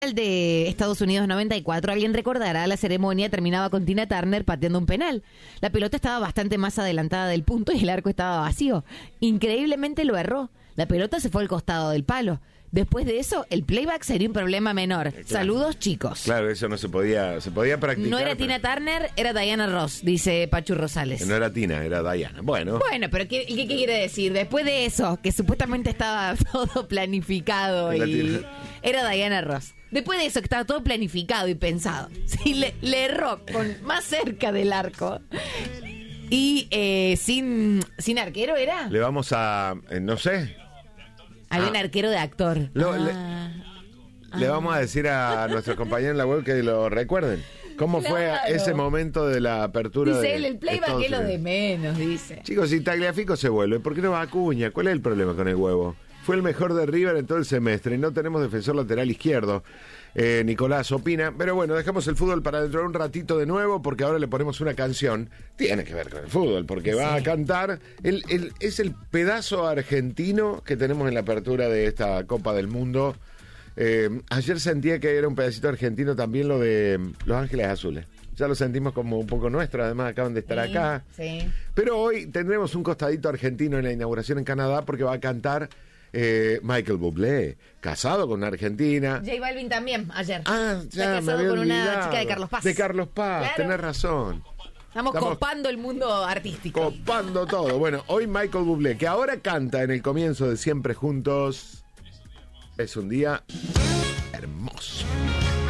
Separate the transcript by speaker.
Speaker 1: de Estados Unidos 94, alguien recordará, la ceremonia terminaba con Tina Turner pateando un penal. La pelota estaba bastante más adelantada del punto y el arco estaba vacío. Increíblemente lo erró. La pelota se fue al costado del palo. Después de eso, el playback sería un problema menor.
Speaker 2: Claro.
Speaker 1: Saludos, chicos.
Speaker 2: Claro, eso no se podía practicar.
Speaker 1: No era Tina Turner, era Diana Ross, dice Pachu Rosales.
Speaker 2: No era Tina, era Diana. Bueno,
Speaker 1: Pero ¿qué quiere decir? Después de eso, que supuestamente estaba todo planificado y era Diana Ross. Después de eso, que estaba todo planificado y pensado. Sí, le erró más cerca del arco. Y sin arquero era.
Speaker 2: le vamos a, no sé,
Speaker 1: Había un arquero de actor.
Speaker 2: le vamos a decir a nuestros compañeros en la web que lo recuerden. ¿Cómo fue
Speaker 1: Claro.
Speaker 2: ese momento de la apertura
Speaker 1: Dice
Speaker 2: de
Speaker 1: él, el playback
Speaker 2: Estados
Speaker 1: es lo de
Speaker 2: Unidos?
Speaker 1: menos, dice.
Speaker 2: Chicos, si Tagliafico se vuelve, ¿por qué no va Acuña? ¿Cuál es el problema con el huevo? Fue el mejor de River en todo el semestre y no tenemos defensor lateral izquierdo. Nicolás opina, pero bueno, dejamos el fútbol para dentro de un ratito de nuevo porque ahora le ponemos una canción. Tiene que ver con el fútbol porque va a cantar. Es el pedazo argentino que tenemos en la apertura de esta Copa del Mundo. Ayer sentía que era un pedacito argentino también lo de Los Ángeles Azules. Ya lo sentimos como un poco nuestro, además acaban de estar acá.
Speaker 1: Sí.
Speaker 2: Pero hoy tendremos un costadito argentino en la inauguración en Canadá porque va a cantar Michael Bublé, casado con una argentina.
Speaker 1: J Balvin también, ayer.
Speaker 2: Ah, ya
Speaker 1: Está
Speaker 2: me
Speaker 1: casado
Speaker 2: había
Speaker 1: con una
Speaker 2: olvidado.
Speaker 1: chica de Carlos Paz.
Speaker 2: De Carlos Paz,
Speaker 1: Claro.
Speaker 2: tenés razón.
Speaker 1: Estamos copando el mundo artístico.
Speaker 2: Copando todo. Bueno, hoy Michael Bublé, que ahora canta en el comienzo de Siempre Juntos. Es un día hermoso.